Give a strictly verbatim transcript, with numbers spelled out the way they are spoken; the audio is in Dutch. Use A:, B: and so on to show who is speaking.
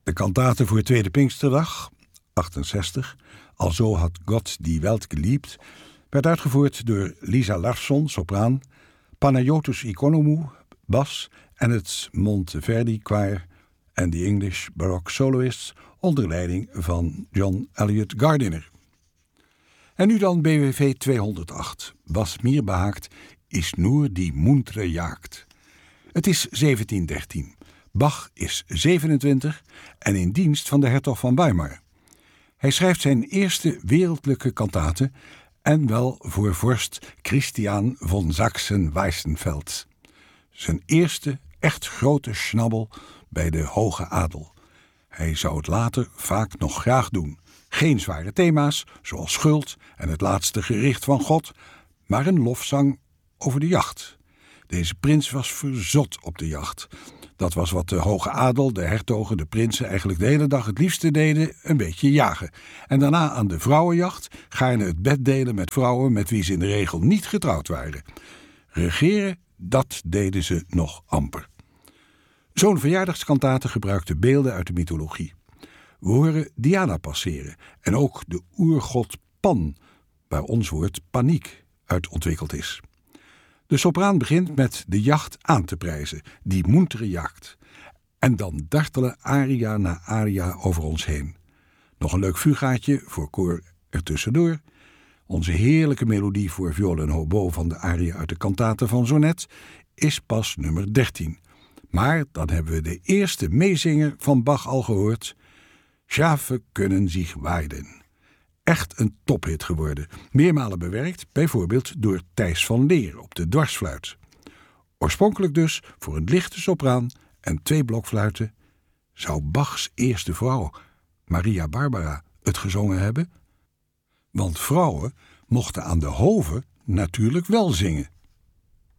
A: De kantate voor Tweede Pinksterdag, achtenzestig, Alzo had God die Welt geliebt, werd uitgevoerd door Lisa Larsson, sopraan, Panayotis Economou, bas en het Monteverdi Choir en de English Baroque Soloists onder leiding van John Elliott Gardiner. En nu dan B W V tweehonderdacht. Was mir behaakt, is nur die muntre Jagd. Het is zeventien dertien. Bach is zevenentwintig en in dienst van de hertog van Weimar. Hij schrijft zijn eerste wereldlijke kantate en wel voor vorst Christian von Sachsen-Weissenfels. Zijn eerste echt grote schnabbel bij de hoge adel. Hij zou het later vaak nog graag doen. Geen zware thema's, zoals schuld en het laatste gericht van God, maar een lofzang over de jacht. Deze prins was verzot op de jacht. Dat was wat de hoge adel, de hertogen, de prinsen eigenlijk de hele dag het liefste deden, een beetje jagen. En daarna aan de vrouwenjacht gaarne het bed delen met vrouwen met wie ze in de regel niet getrouwd waren. Regeren, dat deden ze nog amper. Zo'n verjaardagskantate gebruikte beelden uit de mythologie. We horen Diana passeren en ook de oergod Pan, waar ons woord paniek uit ontwikkeld is. De sopraan begint met de jacht aan te prijzen, die muntere Jagd. En dan dartelen aria na aria over ons heen. Nog een leuk fugaatje voor koor ertussendoor. Onze heerlijke melodie voor viool en hobo van de aria uit de kantate van Sonnet is pas nummer dertien. Maar dan hebben we de eerste meezinger van Bach al gehoord. Schafe kunnen zich weiden. Echt een tophit geworden. Meermalen bewerkt, bijvoorbeeld door Thijs van Leer op de dwarsfluit. Oorspronkelijk dus voor een lichte sopraan en twee blokfluiten. Zou Bachs eerste vrouw, Maria Barbara, het gezongen hebben? Want vrouwen mochten aan de hoven natuurlijk wel zingen.